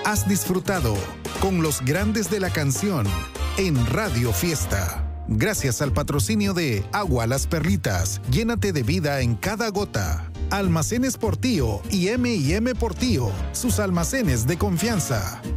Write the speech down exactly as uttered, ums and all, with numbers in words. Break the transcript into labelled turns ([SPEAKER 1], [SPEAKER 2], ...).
[SPEAKER 1] has disfrutado con los grandes de la canción en Radio Fiesta. Gracias al patrocinio de Agua Las Perlitas, llénate de vida en cada gota. Almacenes Portillo y eme y eme Portillo, sus almacenes de confianza.